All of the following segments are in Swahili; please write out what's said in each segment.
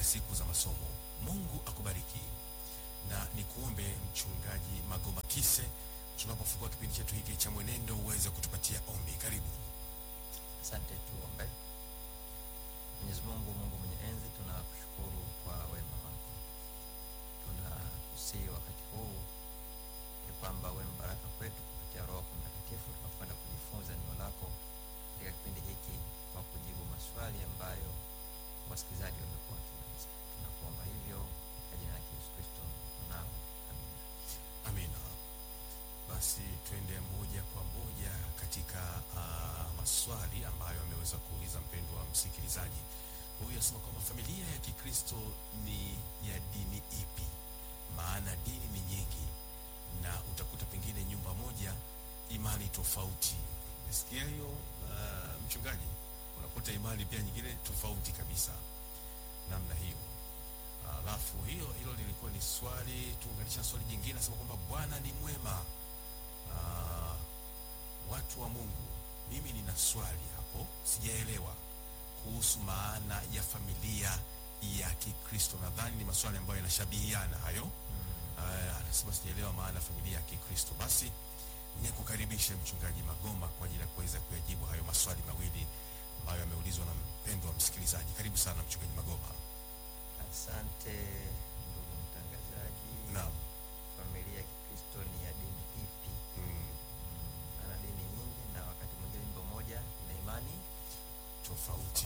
siku za masomo. Mungu akubariki. Na nikuombe Mchungaji Magoma Kise, tunapofungua kipindi chetu hiki cha Mwenendo, uweze kutupatia ombi. Karibu. Asante, tuombe. Mwenyezi Mungu, Mungu mwenye enzi, tunakushukuru kwa wema wako. Tunakusihi wakati huu ya kwamba wewe mbaraka kwetu kupitia Roho Mtakatifu, tunakwenda kujifunza neno lako katika kipindi hiki kwa kujibu maswali ambayo wasikilizaji wamekuwa wakiuliza. Tunakuomba hivyo kwa jina la Yesu Kristo mwanao. Amina. Amina. Basi twende moja kwa moja katika maswali ambayo ameweza kuuliza mpendwa msikilizaji. Huyu anasema kwamba familia ya Kikristo ni ya dini ipi? Maana dini ni nyingi na utakuta pengine nyumba moja imani tofauti. Nasikia hiyo mchungaji, unakuta imani pia nyingine tofauti kabisa namna hiyo. Alafu hilo lilikuwa ni swali. Tuunganisha swali jingine, nasema kwamba Bwana ni mwema. Watu wa Mungu, mimi nina swali hapo, sijaelewa kuhusu maana ya familia ya Kikristo. Nadhani ni maswali ambayo yanashabihiana hayo. Anasema sijaelewa maana ya familia ya Kikristo. Basi nikukaribishe Mchungaji Magoma kwa ajili ya kuweza kuyajibu hayo maswali mawili ambayo yameulizwa na mpendwa msikilizaji. Karibu sana Mchungaji Magoma. Asante ndugu mtangazaji. Naam. Familia ya Kikristo ni ya dini ipi? Ana dini nyingi na wakati mwingine nyumba moja ina imani Tofauti.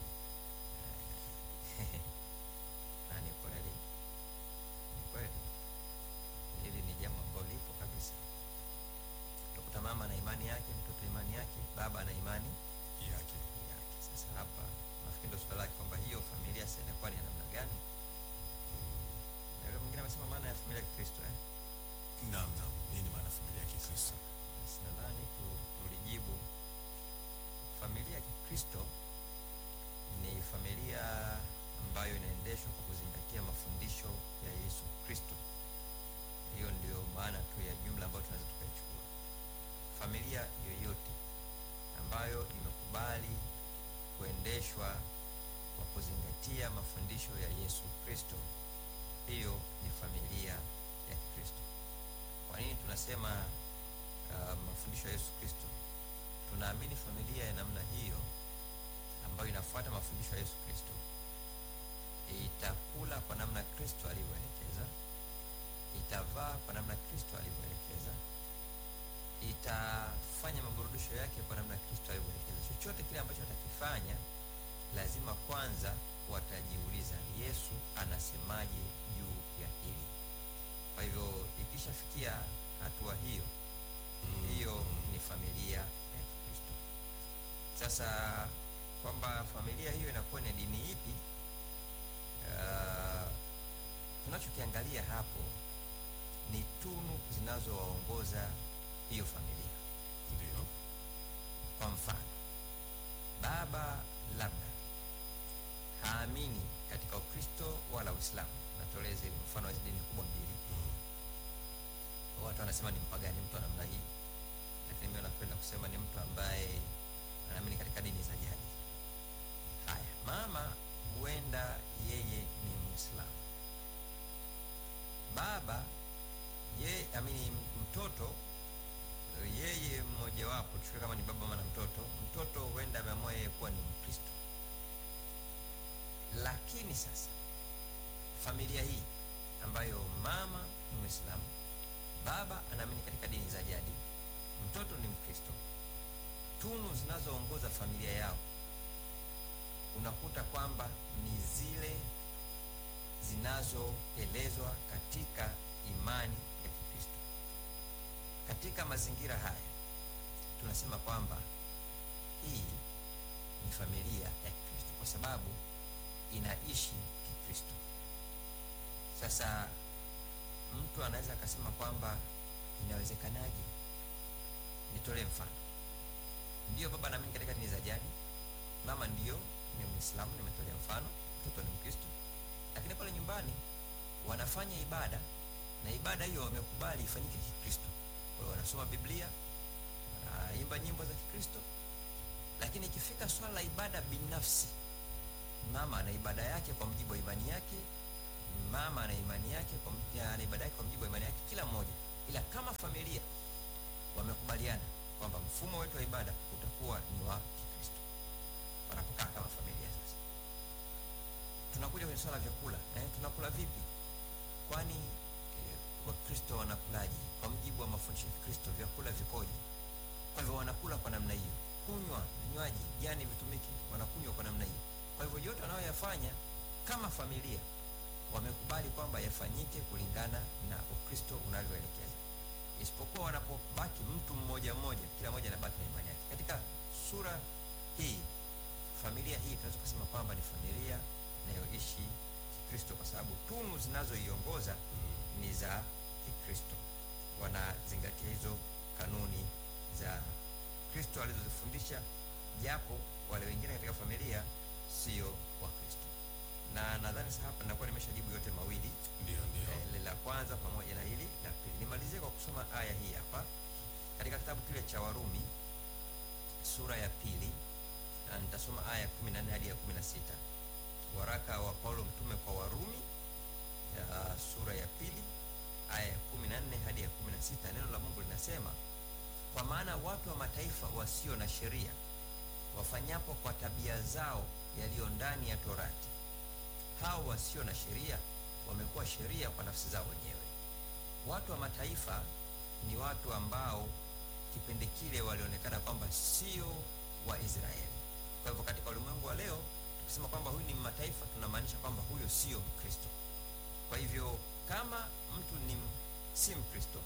Na ni kweli. Ni kweli. Hili ni jambo ambalo lipo kabisa. Utakuta mama na imani yake, mtoto imani yake, baba na imani yake. Sasa hapa nafikiri ndio swali lake kwamba hiyo familia sasa inakuwa ni namna gani? Na yule mwingine amesema maana ya familia ya Kikristo Naam. Nini maana familia ya Kikristo? Basi nadhani tulijibu. Familia ya Kikristo ni familia ambayo inaendeshwa kwa kuzingatia mafundisho ya Yesu Kristo. Hiyo ndio maana tu ya jumla ambayo tunaweza tukaichukua. Familia yoyote ambayo imekubali kuendeshwa kwa kuzingatia mafundisho ya Yesu Kristo, hiyo ni familia ya Kikristo. Kwa nini tunasema mafundisho ya Yesu Kristo? Tunaamini familia ya namna hiyo ambayo inafuata mafundisho ya Yesu Kristo itakula kwa namna Kristo alivyoelekeza, itavaa kwa namna Kristo alivyoelekeza, itafanya maburudisho yake kwa namna Kristo alivyoelekeza. Chochote kile ambacho watakifanya, lazima kwanza watajiuliza, Yesu anasemaje juu ya hili? Kwa hivyo ikishafikia hatua hiyo, hiyo ni familia ya Kikristo. Sasa kwamba familia hiyo inakuwa ni dini ipi, tunachokiangalia hapo ni tunu zinazowaongoza hiyo familia. Ndio. Kwa mfano, baba labda haamini katika Ukristo wala Uislamu. Natoleze mfano wa dini kubwa mbili. Watu wanasema ni mpagani mtu wa namna hii, lakini mimi napenda kusema ni mtu ambaye anaamini katika dini za jadi. Haya, mama huenda yeye ni Muislamu, baba mtoto yeye mmojawapo, tuchukue kama ni baba mama na mtoto huenda ameamua yeye kuwa ni Mkristo. Lakini sasa familia hii ambayo mama ni Muislamu, baba anaamini katika dini za jadi, mtoto ni Mkristo, tunu zinazoongoza familia yao unakuta kwamba ni zile zinazoelezwa katika imani ya Kikristo. Katika mazingira haya tunasema kwamba hii ni familia ya Kikristo kwa sababu inaishi Kikristo. Sasa mtu anaweza akasema kwamba inawezekanaje? Nitolee mfano. Ndio baba anaamini katika dini za jadi, mama ndio ni Muislamu, nimetolea mfano, mtoto ni Mkristo, lakini pale nyumbani wanafanya ibada na ibada hiyo wamekubali ifanyike Kikristo. Kwa hiyo wanasoma Biblia, wanaimba nyimbo za Kikristo, lakini ikifika swala la ibada binafsi mama ana ibada yake kwa mujibu wa imani yake, mama ana imani yake ana ibada yake kwa mujibu wa imani yake, kila mmoja. Ila kama familia wamekubaliana kwamba mfumo wetu wa ibada utakuwa ni wa Kikristo, wanapokaa kama familia. Sasa tunakuja kwenye swala vyakula. Tunakula vipi? Kwani Wakristo wanakulaje? Kwa mujibu wa mafundisho ya Kikristo vyakula vikoje? Kwa hivyo wanakula kwa namna hiyo. Kunywa vinywaji yani vitumiki, wanakunywa kwa namna hiyo. Kwa hivyo yote wanayoyafanya kama familia wamekubali kwamba yafanyike kulingana na Ukristo unavyoelekeza, isipokuwa wanapobaki mtu mmoja mmoja, kila mmoja anabaki na imani yake. Katika sura hii, familia hii tunaweza kusema kwamba ni familia inayoishi Kikristo, kwa sababu tunu zinazoiongoza ni za Kikristo. Wanazingatia hizo kanuni za Kristo alizozifundisha, japo wale wengine katika familia sio Wakristo. Na nadhani sasa hapa ninakuwa nimeshajibu yote mawili. Ndio. Ile la kwanza pamoja na hili la pili. Nimalizie kwa kusoma aya hii hapa katika kitabu kile cha Warumi sura ya pili, na nitasoma aya 14 hadi ya 16. Waraka wa Paulo mtume kwa Warumi sura ya pili aya ya 14 hadi ya 16. Neno la Mungu linasema, kwa maana watu wa mataifa wasio na sheria wafanyapo kwa tabia zao yaliyo ndani ya Torati, hao wasio na sheria wamekuwa sheria kwa nafsi zao wenyewe. Watu wa mataifa ni watu ambao kipindi kile walionekana kwamba sio wa Israeli. Kwa hivyo katika ulimwengu wa leo tukisema kwamba huyu ni mataifa, tunamaanisha kwamba huyo sio Mkristo. Kwa hivyo kama mtu si Mkristo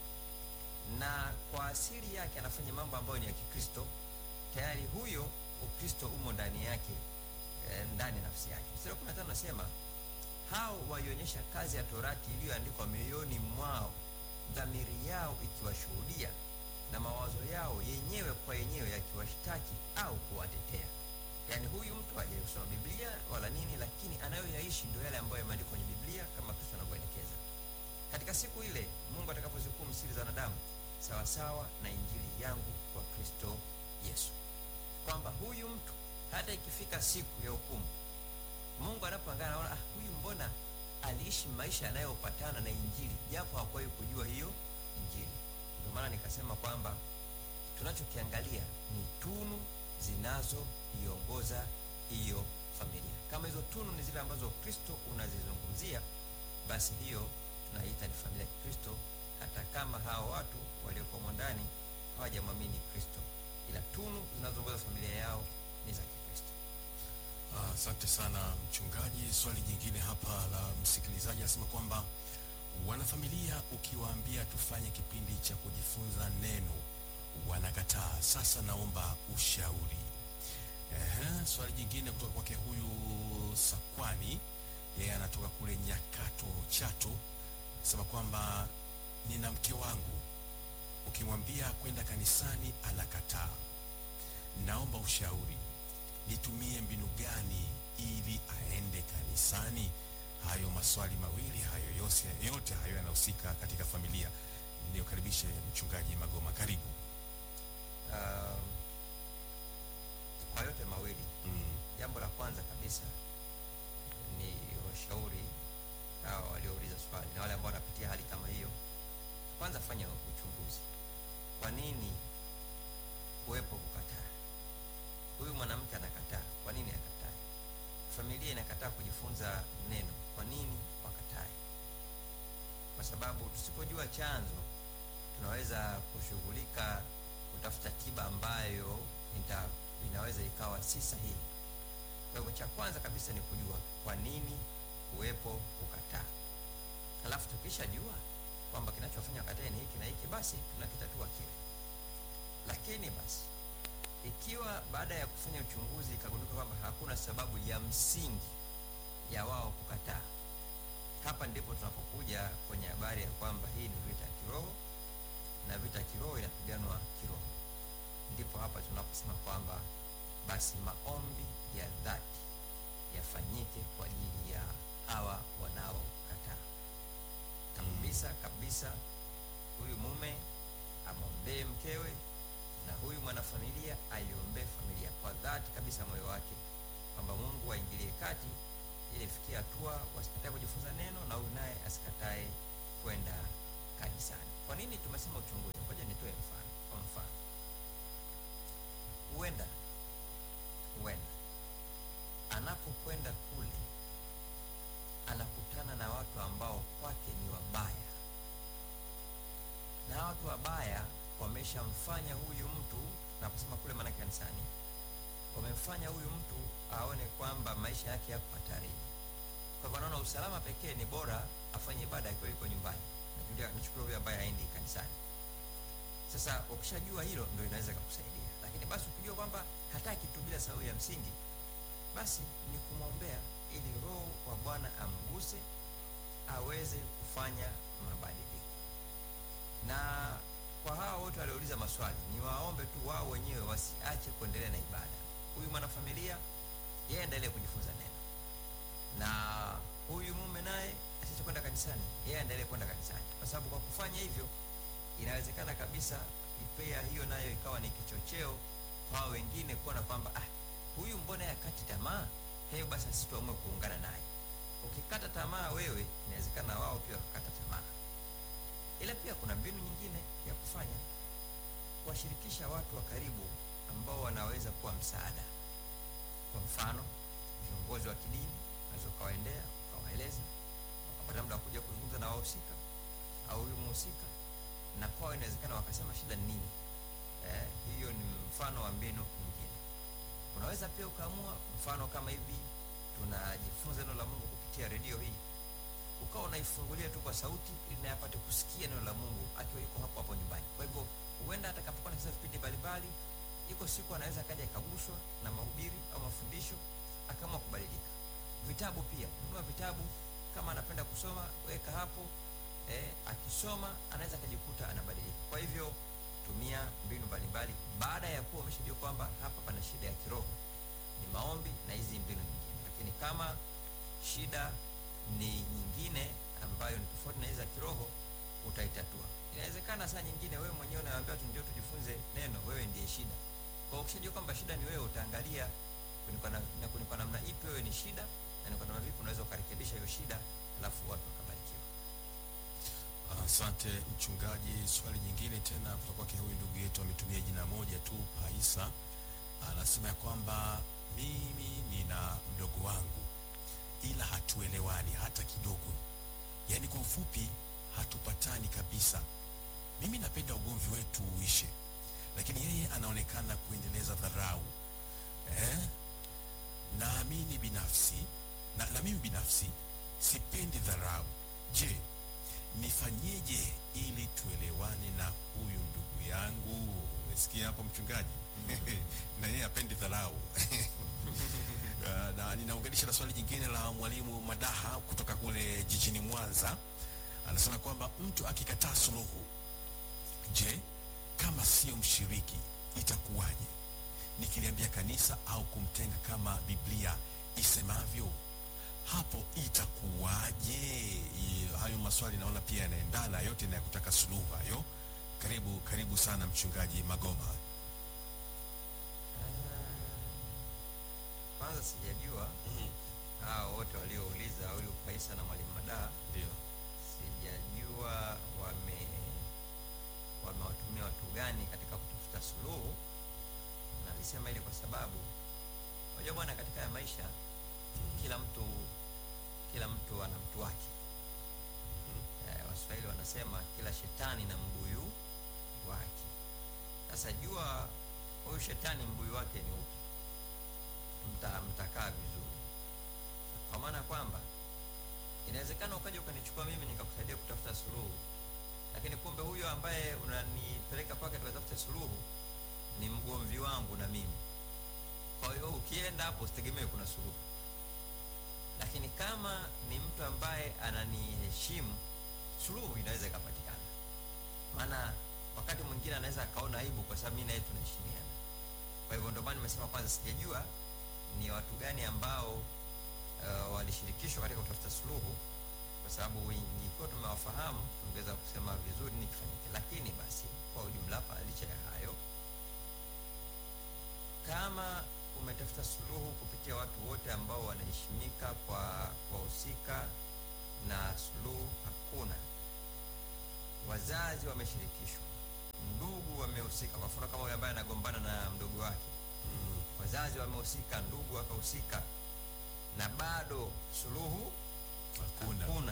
na kwa asili yake anafanya mambo ambayo ni ya Kikristo, tayari huyo Ukristo umo ndani yake, ndani ya nafsi yake. Mstari wa 15 nasema, hao waionyesha kazi ya Torati iliyoandikwa mioyoni mwao, dhamiri yao ikiwashuhudia na mawazo yao yenyewe kwa yenyewe yakiwashtaki au kuwatetea. Yaani huyu mtu hajawahi kusoma Biblia wala nini, lakini anayoyaishi ndio yale ambayo yameandikwa kwenye Biblia kama Kristo anavyoelekeza. Katika siku ile Mungu atakapozihukumu siri za wanadamu sawa sawa na injili yangu kwa Kristo Yesu. Kwamba huyu mtu hata ikifika siku ya hukumu, Mungu anapoangalia anaona, huyu mbona aliishi maisha yanayopatana na injili japo hakuwahi kujua hiyo injili. Ndio maana nikasema kwamba tunachokiangalia ni tunu zinazoiongoza hiyo familia. Kama hizo tunu ni zile ambazo Kristo unazizungumzia, basi hiyo tunaita ni familia ya Kristo, hata kama hao watu waliokuwa ndani hawajamwamini Kristo, ila tunu zinazoongoza familia yao ni za Kikristo. Asante sana mchungaji. Swali jingine hapa la msikilizaji anasema kwamba wanafamilia ukiwaambia tufanye kipindi cha kujifunza neno wanakataa. Sasa naomba ushauri. Swali jingine kutoka kwake huyu Sakwani, yeye anatoka kule Nyakato Chato, sema kwamba nina mke wangu, ukimwambia kwenda kanisani anakataa. Naomba ushauri, nitumie mbinu gani ili aende kanisani? Hayo maswali mawili hayo yote hayo yanahusika katika familia. Niukaribishe mchungaji Magoma, karibu. Kwa yote mawili, jambo la kwanza kabisa ni washauri hao waliouliza swali na wale ambao wanapitia hali kama hiyo. Kwanza fanya uchunguzi. Kwa nini kuwepo kukataa? Huyu mwanamke anakataa. Kwa nini anakataa? Familia inakataa kujifunza neno. Kwa nini wakataa? Kwa sababu tusipojua chanzo, tunaweza kushughulika kutafuta tiba ambayo inaweza ikawa si sahihi. Kwa hivyo cha kwanza kabisa ni kujua kwa nini kuwepo kukataa. Halafu tukishajua kwamba kinachofanya wakatae ni hiki na hiki, basi tunakitatua kile. Lakini basi ikiwa baada ya kufanya uchunguzi ikagundulika kwamba hakuna sababu ya msingi ya wao kukataa, hapa ndipo tunapokuja kwenye habari ya kwamba hii ni vita ya kiroho, na vita ya kiroho inapiganwa kiroho. Ndipo hapa tunaposema kwamba basi maombi ya dhati yafanyike kwa ajili ya hawa wanaokataa. Kabisa huyu mume amwombee mkewe, na huyu mwanafamilia aiombee familia kwa dhati kabisa moyo wake, kwamba Mungu Mungu aingilie kati ili ifikie hatua wasikatae kujifunza neno na huyu naye asikatae kwenda kanisani. Kwa nini tumesema uchunguzi? Ngoja nitoe mfano. Kwa mfano, huenda anapokwenda kule anakutana na watu ambao kwake ni wabaya, na watu wabaya wameshamfanya huyu mtu, na kusema kule maana kanisani, wamemfanya huyu mtu aone kwamba maisha yake yako hatarini. Kwa hivyo anaona usalama pekee ni bora afanye ibada akiwa yuko nyumbani, na nichukue huyu ambaye haendi kanisani. Sasa ukishajua hilo ndio inaweza kukusaidia. Lakini basi ukijua kwamba hataki tu bila sababu ya msingi, basi ni kumwombea ili Roho wa Bwana amguse aweze kufanya mabadiliko. Na kwa hao wote waliouliza maswali, ni waombe tu wao wenyewe wasiache kuendelea na ibada. Huyu mwanafamilia yeye endelee kujifunza neno, na huyu mume naye asiache kwenda kanisani, yeye endelee kwenda kanisani, kwa sababu kwa kufanya hivyo inawezekana kabisa ipea hiyo nayo ikawa ni kichocheo kwa wengine kuona kwamba huyu mbona yakati tamaa, hebu basi sisi tuamue kuungana naye. Ukikata tamaa wewe, inawezekana wao pia wakakata tamaa. Ila pia kuna mbinu nyingine ya kufanya, kuwashirikisha watu wa karibu ambao wanaweza kuwa msaada. Kwa mfano, viongozi wa kidini unaweza kawaendea, kawaeleza, wakapata muda kuja kuzungumza na wahusika au huyu mhusika, na kwao inawezekana wakasema shida ni nini. Hiyo ni mfano wa mbinu nyingine. Unaweza pia ukaamua, mfano kama hivi tunajifunza neno la Mungu kupitia redio hii, ukawa unaifungulia tu kwa sauti ili naye apate kusikia neno la Mungu akiwa yuko hapo hapo nyumbani. Kwa hivyo huenda atakapokuwa anasikia vipindi mbalimbali, iko siku anaweza kaja akaguswa na mahubiri au mafundisho akaamua kubadilika. Vitabu pia, nunua vitabu, kama anapenda kusoma weka hapo, akisoma anaweza kujikuta anabadilika. Kwa hivyo tumia mbinu mbalimbali. Baada ya kuwa umeshajua kwamba hapa pana shida ya kiroho, ni maombi na hizi mbinu nyingine. Lakini kama shida ni nyingine ambayo ni tofauti na hizo za kiroho, utaitatua. Inawezekana saa nyingine wewe mwenyewe unaambia tu ndio tujifunze neno, wewe ndiye shida. Kwa ukishajua kwamba shida ni wewe, utaangalia ni kwa namna ipi wewe ni shida, na ni kwa namna vipi unaweza kurekebisha hiyo shida, alafu watu wakabarikiwa. Asante mchungaji. Swali jingine tena kutoka kwake huyu ndugu yetu, ametumia jina moja tu, Paisa. Anasema kwamba mimi nina mdogo wangu ila hatuelewani hata kidogo, yaani kwa ufupi hatupatani kabisa. Mimi napenda ugomvi wetu uishe, lakini yeye anaonekana kuendeleza dharau. Na mimi binafsi sipendi dharau. Je, nifanyeje ili tuelewane na huyu ndugu yangu? Umesikia hapo mchungaji? Na yeye hapendi dharau. Na ninaunganisha na swali jingine la mwalimu Madaha kutoka kule jijini Mwanza. Anasema kwamba mtu akikataa suluhu, je, kama sio mshiriki itakuwaje? Nikiliambia kanisa au kumtenga kama Biblia isemavyo, hapo itakuwaje? Hayo maswali naona pia yanaendana, yote na kutaka suluhu hayo. Karibu sana mchungaji Magoma. Kwanza sijajua hao wote waliouliza, huyu Paisa na mwalimu Madaha, ndio sijajua wamewatumia watu gani katika kutafuta suluhu. Na nilisema ili kwa sababu unajua bwana, katika ya maisha kila mtu ana mtu wake. Waswahili wanasema kila shetani na mbuyu wake. Sasa jua huyu shetani mbuyu wake ni upi, mtakaa vizuri. Kwa maana kwamba inawezekana ukaja ukanichukua mimi nikakusaidia kutafuta suluhu, lakini kumbe huyo ambaye unanipeleka kwake tukatafuta suluhu ni mgomvi wangu na mimi. Kwa hiyo ukienda hapo usitegemee kuna suluhu. Lakini kama ni mtu ambaye ananiheshimu, suluhu inaweza ikapatikana. Maana wakati mwingine anaweza akaona aibu kwa sababu mimi na yeye tunaheshimiana. Kwa hivyo ndio maana nimesema kwanza sijajua ni watu gani ambao walishirikishwa katika kutafuta suluhu, kwa sababu ingekuwa tumewafahamu tungeweza kusema vizuri ni kifanyike. Lakini basi kwa ujumla, licha ya hayo, kama umetafuta suluhu kupitia watu wote wote ambao wanaheshimika kwa wahusika na suluhu hakuna. Wazazi wameshirikishwa, ndugu wamehusika. Kwa mfano kama yule ambaye anagombana na mdogo wake, wazazi wamehusika, ndugu wakahusika, na bado suluhu hakuna.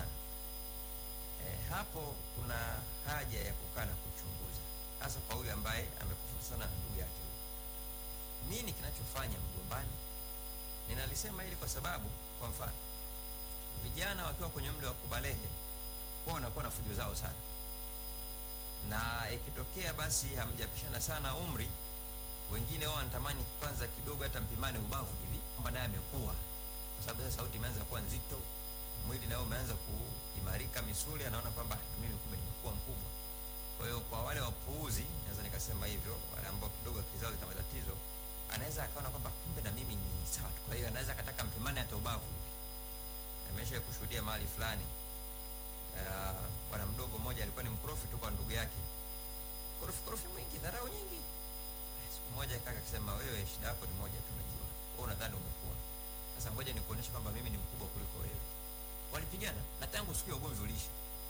Hapo kuna haja ya kukaa na kuchunguza, hasa kwa huyu ambaye amekufa sana na ndugu yake. Nini kinachofanya mgombani? Ninalisema hili kwa sababu, kwa mfano, vijana wakiwa kwenye umri wa kubalehe wao wanakuwa na fujo zao sana, na ikitokea basi hamjapishana sana umri, wengine wao wanatamani kwanza kidogo hata mpimane ubavu hivi kwamba naye amekuwa, kwa sababu sasa sauti imeanza kuwa nzito, mwili nao umeanza kuimarika, misuli anaona kwamba mimi kumbe nimekuwa mkubwa. Kwa hiyo kwa wale wapuuzi, naweza nikasema hivyo, wale ambao kidogo kizao kina matatizo, anaweza akaona kwamba kumbe na mimi ni sawa. Kwa hiyo anaweza akataka mpimane hata ubavu. Nimesha kushuhudia mahali fulani, bwana mdogo mmoja alikuwa ni mkorofi tu kwa ndugu yake, korofi mwingi, dharau nyingi. Siku moja kaka akisema, wewe shida yako ni moja tu, najua wewe unadhani umekuwa, sasa ngoja nikuonyeshe kwamba mimi ni mkubwa kuliko wewe. Walipigana na tangu siku ya ugomvi uliisha,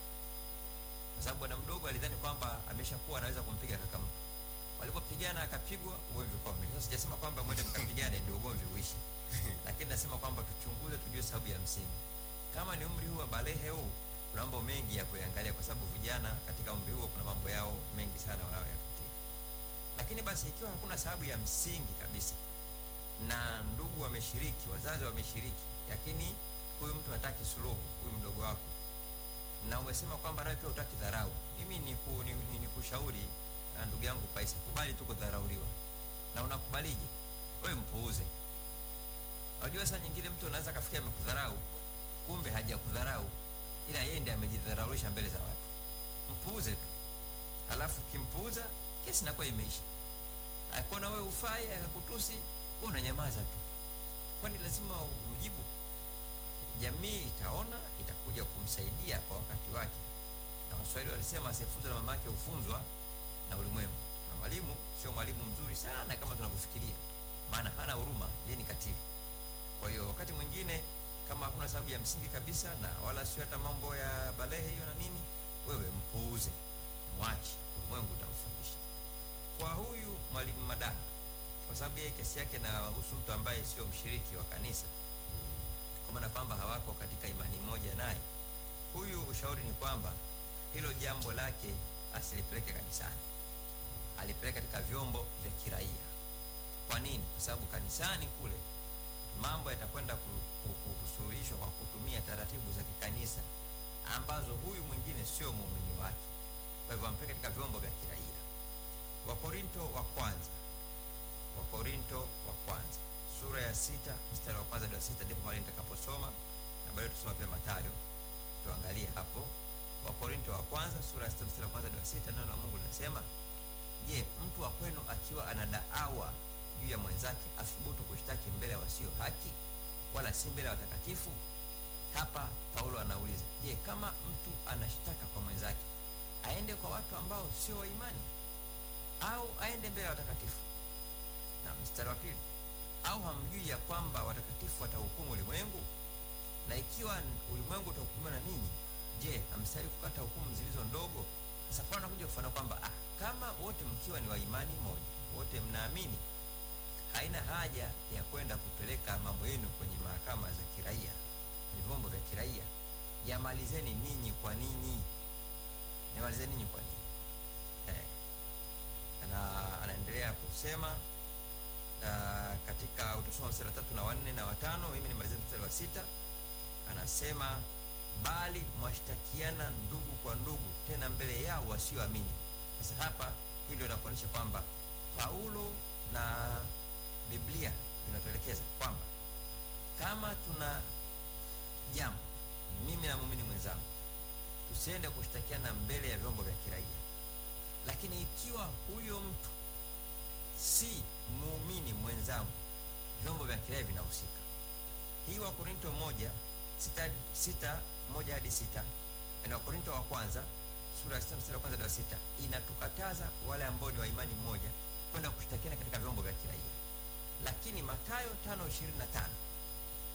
kwa sababu bwana mdogo alidhani kwamba ameshakuwa anaweza kumpiga kaka mtu. Walipopigana akapigwa, ugomvi ukawa mbele. Sasa sijasema kwamba mwende mkapigane ndio ugomvi uishi, lakini nasema kwamba tuchunguze, tujue sababu ya msingi. Kama ni umri huu wa balehe huu, kuna mambo mengi ya kuangalia, kwa sababu vijana katika umri huo kuna mambo yao mengi sana wanayoyapitia. Lakini basi ikiwa hakuna sababu ya msingi kabisa, na ndugu wameshiriki, wazazi wameshiriki, lakini huyu mtu hataki suluhu, huyu mdogo wako, na umesema kwamba nawe pia hutaki dharau, mimi nikushauri ndugu yangu Paisa, kubali tu kudharauliwa. Na unakubalije? Wewe mpuuze. Unajua saa nyingine mtu anaweza kafikia amekudharau, kumbe hajakudharau, ila yeye ndiye amejidharaulisha mbele za watu. Mpuuze tu, alafu kimpuuza kesi inakuwa imeisha. Akona wewe ufai, akakutusi, wewe unanyamaza tu. Kwani lazima ujibu? Jamii itaona, itakuja kumsaidia kwa wakati wake. Na Waswahili walisema asiyefunzwa na mamake hufunzwa na ulimwengu. Na mwalimu sio mwalimu mzuri sana kama tunavyofikiria, maana hana huruma, yeye ni katili. Kwa hiyo wakati mwingine kama hakuna sababu ya msingi kabisa, na wala sio hata mambo ya balehe hiyo na nini, wewe mpuuze, mwache, ulimwengu utamfundisha. Kwa huyu mwalimu Madaha, kwa sababu yeye kesi yake na husu mtu ambaye sio mshiriki wa kanisa, kwa maana kwamba hawako katika imani moja naye, huyu ushauri ni kwamba hilo jambo lake asilipeleke kanisani, alipeleka katika vyombo vya kiraia. Kwa nini? Kwa sababu kanisani kule mambo yatakwenda kusuluhishwa kwa kutumia taratibu za kikanisa ambazo huyu mwingine sio muumini wake. Kwa hivyo ampeleka katika vyombo vya kiraia. Wakorinto wa kwanza sura ya 6 mstari wa kwanza hadi 6 ndipo mahali nitakaposoma, na baadaye tusome pia Mathayo. Tuangalie hapo Wakorinto wa kwanza sura ya 6 mstari wa kwanza hadi 6. Neno la Mungu linasema, je, mtu wa kwenu akiwa anadaawa juu ya mwenzake athubutu kushtaki mbele ya wasio haki, wala si mbele ya watakatifu? Hapa Paulo anauliza, je, kama mtu anashtaka kwa mwenzake, aende kwa watu ambao sio wa imani au aende mbele ya watakatifu? Na mstari wa pili, au hamjui ya kwamba watakatifu watahukumu ulimwengu? Na ikiwa ulimwengu utahukumiwa na ninyi, je, hamstahili kukata hukumu zilizo ndogo? Sasa Paulo anakuja kufanya kwamba kama wote mkiwa ni wa imani moja, wote mnaamini, haina haja ya kwenda kupeleka mambo yenu kwenye mahakama za kiraia, kwenye vyombo vya kiraia. Yamalizeni ninyi kwa ninyi. Na anaendelea kusema katika utasoma mstari wa 3 na 4 na 5, mimi nimalizia mstari wa 6. Anasema, bali mwashtakiana ndugu kwa ndugu, tena mbele yao wasioamini. Sasa hapa hilo linakuonyesha kwamba Paulo na Biblia inatuelekeza kwamba kama tuna jambo, mimi na muumini mwenzangu, tusiende kushtakiana mbele ya vyombo vya kiraia. Lakini ikiwa huyo mtu si muumini mwenzangu, vyombo vya kiraia vinahusika. Hii Wakorinto 1:6 hadi 6, na Wakorinto wa kwanza sura ya 6 mstari wa kwanza hadi 6 inatukataza wale ambao ni wa imani moja kwenda kushtakiana katika vyombo vya kiraia. Lakini Mathayo 5:25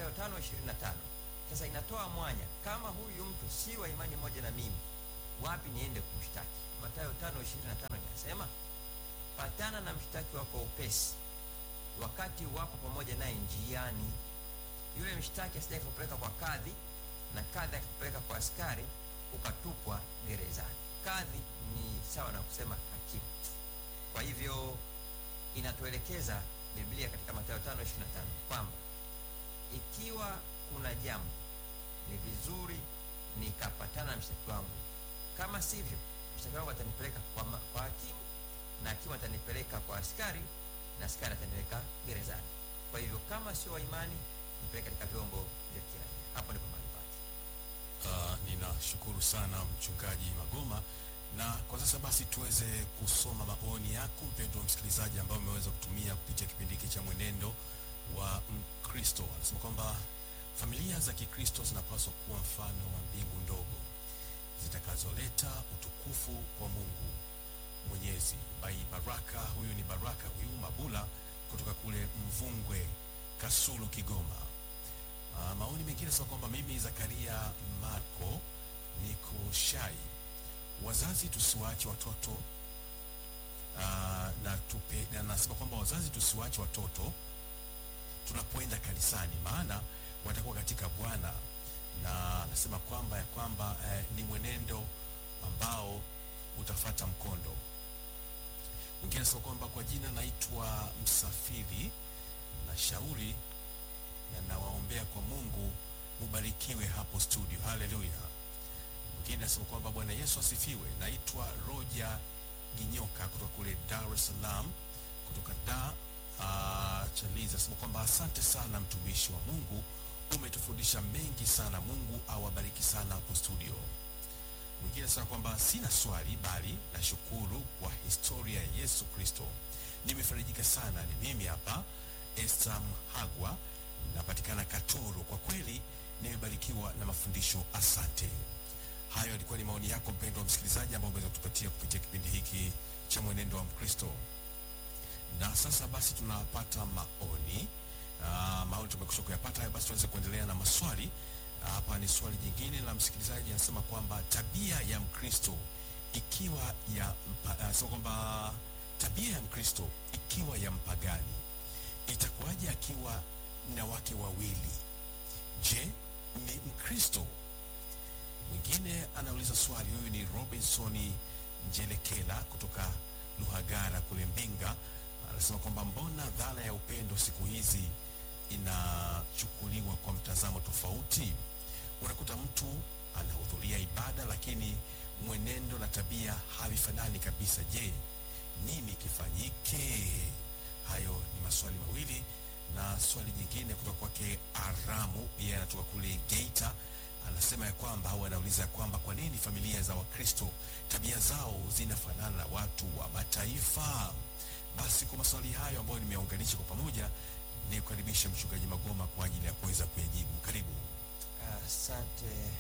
Mathayo 5:25. Sasa inatoa mwanya, kama huyu mtu si wa imani moja na mimi, wapi niende kumshtaki? Mathayo 5:25 inasema, patana na mshtaki wako upesi wakati wapo pamoja naye njiani. Yule mshtaki asije akakupeleka kwa kadhi, na kadhi akakupeleka kwa askari, ukatupwa gerezani. Kadhi ni sawa na kusema hakimu. Kwa hivyo inatuelekeza Biblia katika Mathayo 5:25 kwamba ikiwa kuna jambo, ni vizuri nikapatana na mshtaki wangu. Kama sivyo, mshtaki wangu atanipeleka kwa hakimu, na hakimu atanipeleka kwa askari, na askari atanipeleka gerezani. Kwa hivyo kama sio wa imani, nipeleke katika vyombo vya kiraia. Hapo ndipo mahali pake. Ninashukuru sana Mchungaji Magoma, na kwa sasa basi tuweze kusoma maoni yako mpendwa msikilizaji, ambao umeweza kutumia kupitia kipindi hiki cha Mwenendo wa Mkristo. Anasema kwamba familia za Kikristo zinapaswa kuwa mfano wa mbingu ndogo zitakazoleta utukufu kwa Mungu Mwenyezi. Bai Baraka, huyu ni Baraka huyu Mabula kutoka kule Mvungwe, Kasulu, Kigoma. Maoni mengine sema kwamba mimi Zakaria Marko niko Shai, wazazi tusiwaache watoto na nasema kwamba wazazi tusiwaache watoto tunapoenda kanisani, maana watakuwa katika Bwana, na anasema kwamba ni mwenendo ambao utafata mkondo. Mwingine anasema kwamba kwa jina naitwa Msafiri na shauri na nawaombea kwa Mungu mubarikiwe hapo studio. Haleluya. Mwingine anasema kwamba Bwana Yesu asifiwe. Naitwa Roja Ginyoka kutoka kule Dar es Salaam, kutoka Chaliza. Anasema kwamba asante sana mtumishi wa Mungu, umetufundisha mengi sana. Mungu awabariki sana hapo studio. Mwingine anasema kwamba sina swali bali nashukuru kwa historia ya Yesu Kristo. Nimefarijika sana. Ni mimi hapa Esther Mhagwa, napatikana Katoro. Kwa kweli nimebarikiwa na mafundisho, asante. Hayo yalikuwa ni maoni yako mpendwa msikilizaji, ambao umeweza kutupatia kupitia kipindi hiki cha Mwenendo wa Mkristo. Na sasa basi tunapata maoni. Maoni tumekwisha kuyapata. Hayo basi tuanze kuendelea na maswali. Hapa ni swali jingine la msikilizaji, anasema kwamba tabia ya Mkristo ikiwa ya mpagani itakuwaje akiwa na wake wawili? Je, ni Mkristo? Mwingine anauliza swali, huyu ni Robinson Njelekela kutoka Luhagara kule Mbinga. Anasema kwamba mbona dhana ya upendo siku hizi inachukuliwa kwa mtazamo tofauti? Unakuta mtu anahudhuria ibada lakini mwenendo na tabia havifanani kabisa. Je, nini kifanyike? Hayo ni maswali mawili. Na swali jingine kutoka kwake Aramu, yeye anatoka kule Geita. Anasema ya kwamba au anauliza ya kwamba kwa nini familia za Wakristo tabia zao zinafanana na watu wa mataifa? Basi kwa maswali hayo ambayo nimeunganisha kwa pamoja, ni kukaribisha Mchungaji Magoma kwa ajili ya kuweza kuyajibu. Karibu. Asante